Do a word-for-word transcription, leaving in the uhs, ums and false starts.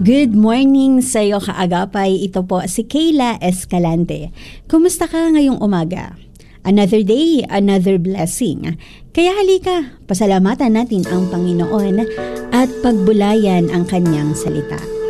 Good morning sa iyo kaagapay. Ito po si Kayla Escalante. Kumusta ka ngayong umaga? Another day, another blessing. Kaya halika, pasalamatan natin ang Panginoon at pagbulayan ang kanyang salita.